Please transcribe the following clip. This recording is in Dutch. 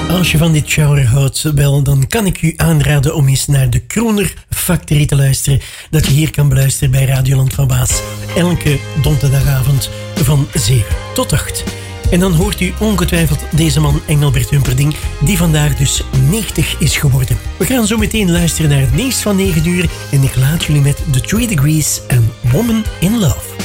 Als je van dit genre houdt, wel, dan kan ik u aanraden om eens naar de Kroner Factory te luisteren. Dat je hier kan beluisteren bij Radioland van Waas. Elke donderdagavond van 7 tot 8. En dan hoort u ongetwijfeld deze man Engelbert Humperdinck, die vandaag dus 90 is geworden. We gaan zo meteen luisteren naar het nieuws van 9 uur en ik laat jullie met The 3 Degrees en Woman in Love.